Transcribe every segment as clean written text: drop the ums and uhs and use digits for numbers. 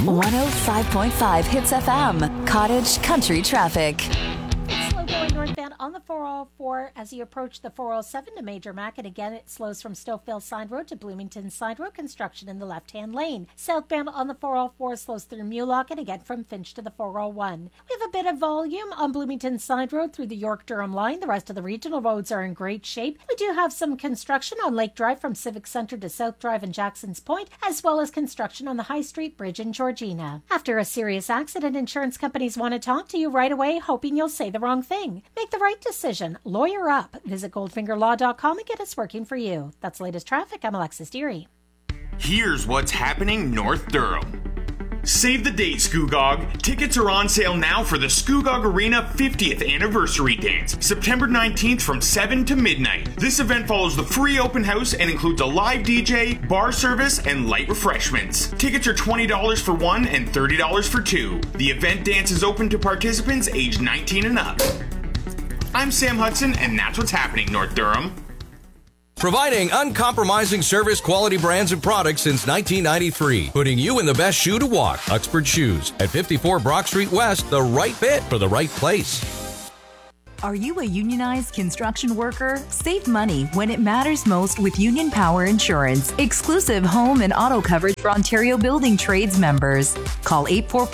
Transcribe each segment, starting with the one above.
105.5 Hits FM, Cottage Country Traffic. Slow going northbound on the 404 as you approach the 407 to Major Mac, and again it slows from Stouffville Side Road to Bloomington Side Road, construction in the left-hand lane. Southbound on the 404 slows through Mulock, and again from Finch to the 401. We have a bit of volume on Bloomington Side Road through the York-Durham line. The rest of the regional roads are in great shape. We do have some construction on Lake Drive from Civic Center to South Drive and Jackson's Point, as well as construction on the High Street Bridge in Georgina. After a serious accident, insurance companies want to talk to you right away, hoping you'll say the wrong thing. Make the right decision. Lawyer up. Visit goldfingerlaw.com and get us working for you. That's the latest traffic. I'm Alexis Deary. Here's what's happening North Durham. Save the date, Scugog. Tickets are on sale now for the Scugog Arena 50th Anniversary Dance, September 19th from 7 to midnight. This event follows the free open house and includes a live DJ, bar service, and light refreshments. Tickets are $20 for one and $30 for two. The event dance is open to participants aged 19 and up. I'm Sam Hudson, and that's what's happening, North Durham. Providing uncompromising service, quality brands, and products since 1993. Putting you in the best shoe to walk. Uxbridge Shoes at 54 Brock Street West. The right fit for the right place. Are you a unionized construction worker? Save money when it matters most with Union Power Insurance. Exclusive home and auto coverage for Ontario Building Trades members. Call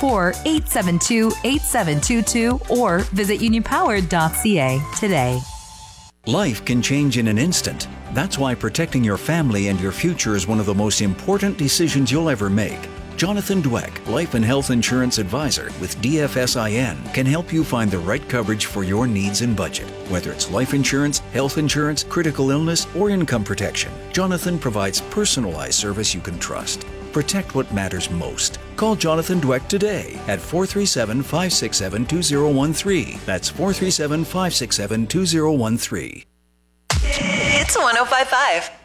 844-872-8722 or visit unionpower.ca today. Life can change in an instant. That's why protecting your family and your future is one of the most important decisions you'll ever make. Jonathan Dweck, Life and Health Insurance Advisor with DFSIN, can help you find the right coverage for your needs and budget. Whether it's life insurance, health insurance, critical illness, or income protection, Jonathan provides personalized service you can trust. Protect what matters most. Call Jonathan Dweck today at 437-567-2013. That's 437-567-2013. It's 105.5.